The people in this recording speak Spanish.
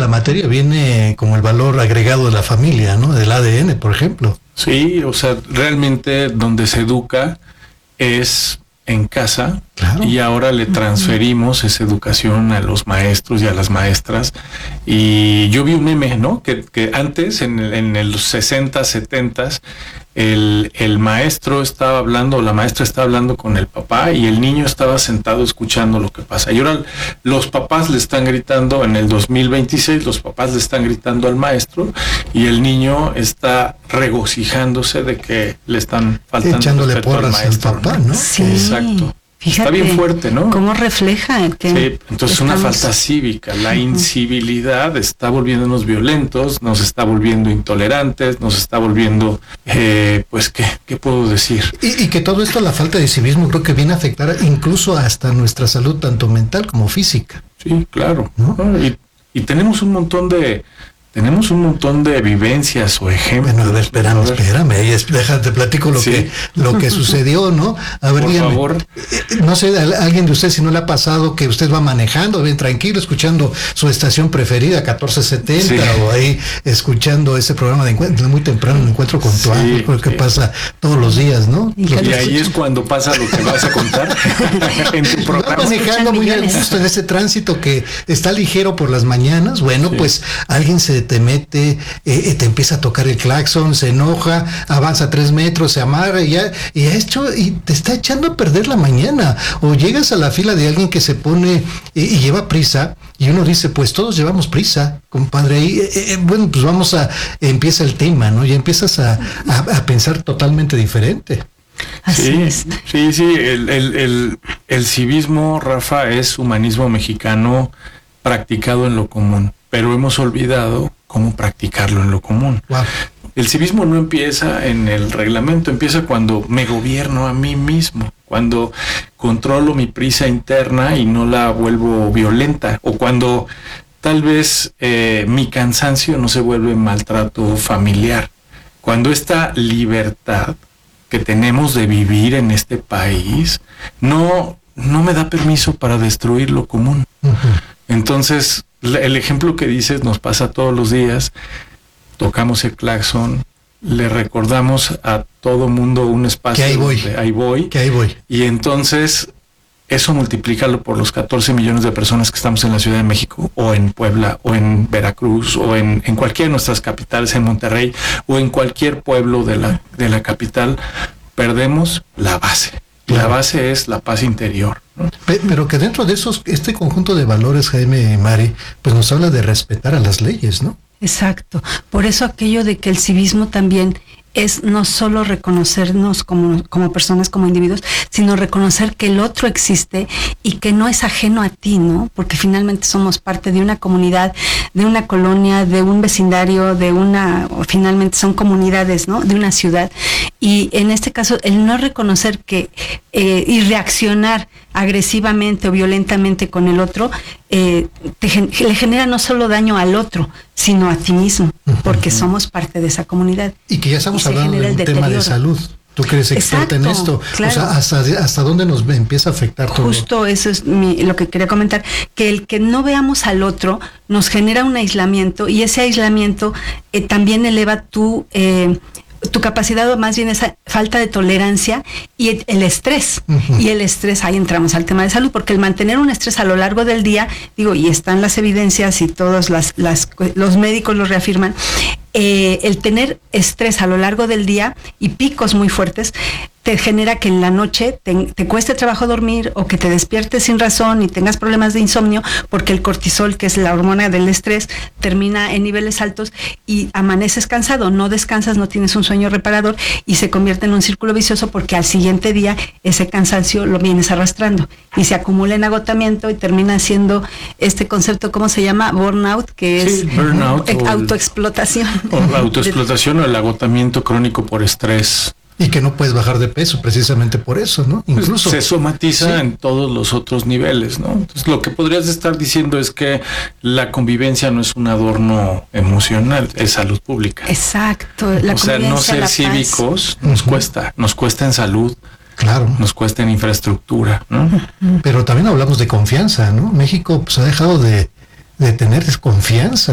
la materia, viene como el valor agregado de la familia, ¿no? Del ADN, por ejemplo. Sí, o sea, realmente donde se educa es en casa, claro. Y ahora le transferimos esa educación a los maestros y a las maestras. Y yo vi un meme, ¿no? Que antes, en los 60, 70, el maestro estaba hablando, o la maestra estaba hablando con el papá y el niño estaba sentado escuchando lo que pasa. Y ahora los papás le están gritando, en el 2026, los papás le están gritando al maestro y el niño está regocijándose de que le están faltando echándole porras al papá, ¿no? Sí. Exacto. Fíjate, está bien fuerte, ¿no? ¿Cómo refleja? Que sí, entonces una falta cívica. La incivilidad está volviéndonos violentos, nos está volviendo intolerantes, nos está volviendo, pues, ¿qué puedo decir? Y que todo esto, la falta de civismo, creo que viene a afectar incluso hasta nuestra salud, tanto mental como física. Sí, claro. ¿No? Y tenemos un montón de vivencias o ejemplos. Bueno, a ver, espérame, ahí déjate platico lo que sucedió, ¿no? A ver, por dígame, favor. No sé, a alguien de usted si no le ha pasado que usted va manejando, bien tranquilo, escuchando su estación preferida, 1470, sí. O ahí escuchando ese programa de encuentro, muy temprano, el encuentro con tu ángel, que pasa todos los días, ¿no? Y ahí es cuando pasa lo que vas a contar en tu programa. Manejando muy a gusto en ese tránsito que está ligero por las mañanas, bueno, sí. Pues alguien te mete, te empieza a tocar el claxon, se enoja, avanza 3 metros, se amarra y te está echando a perder la mañana. O llegas a la fila de alguien que se pone y lleva prisa y uno dice, pues todos llevamos prisa, compadre. Bueno, pues empieza el tema, ¿no? Ya empiezas a pensar totalmente diferente. Así es. Sí, el civismo, Rafa, es humanismo mexicano practicado en lo común, pero hemos olvidado cómo practicarlo en lo común. Wow. El civismo no empieza en el reglamento, empieza cuando me gobierno a mí mismo, cuando controlo mi prisa interna y no la vuelvo violenta, o cuando tal vez mi cansancio no se vuelve maltrato familiar. Cuando esta libertad que tenemos de vivir en este país no me da permiso para destruir lo común. Uh-huh. Entonces, el ejemplo que dices nos pasa todos los días. Tocamos el claxon, le recordamos a todo mundo un espacio que ahí voy. Y entonces eso multiplícalo por los 14 millones de personas que estamos en la Ciudad de México, o en Puebla, o en Veracruz, o en cualquiera de nuestras capitales, en Monterrey, o en cualquier pueblo de la capital. Perdemos la base. La base es la paz interior, ¿no? Pero que dentro de este conjunto de valores, Jaime y Mari, pues nos habla de respetar a las leyes, ¿no? Exacto. Por eso aquello de que el civismo también es no solo reconocernos como personas, como individuos, sino reconocer que el otro existe y que no es ajeno a ti, ¿no? Porque finalmente somos parte de una comunidad, de una colonia, de un vecindario, finalmente son comunidades, ¿no? De una ciudad. Y en este caso, el no reconocer y reaccionar agresivamente o violentamente con el otro, le genera no solo daño al otro, sino a ti mismo, porque somos parte de esa comunidad. Y que ya estamos hablando de un tema de salud. Tú que eres experta en esto, claro. O sea, hasta dónde nos empieza a afectar todo. Justo eso es lo que quería comentar, que el que no veamos al otro nos genera un aislamiento, y ese aislamiento también eleva tu capacidad, o más bien esa falta de tolerancia y el estrés. Uh-huh. Y el estrés, ahí entramos al tema de salud, porque el mantener un estrés a lo largo del día, y están las evidencias y todos los médicos lo reafirman, el tener estrés a lo largo del día y picos muy fuertes te genera que en la noche te cueste trabajo dormir, o que te despiertes sin razón y tengas problemas de insomnio, porque el cortisol, que es la hormona del estrés, termina en niveles altos y amaneces cansado, no descansas, no tienes un sueño reparador y se convierte en un círculo vicioso, porque al siguiente día ese cansancio lo vienes arrastrando y se acumula en agotamiento y termina siendo este concepto, ¿cómo se llama? Burnout, que es burnout, autoexplotación. O la autoexplotación o el agotamiento crónico por estrés. Y que no puedes bajar de peso precisamente por eso, ¿no? Incluso se somatiza en todos los otros niveles, ¿no? Entonces, lo que podrías estar diciendo es que la convivencia no es un adorno emocional, es salud pública. Exacto. O sea, no ser cívicos nos cuesta en salud. Claro. Nos cuesta en infraestructura, ¿no? Pero también hablamos de confianza, ¿no? México pues ha dejado de tener desconfianza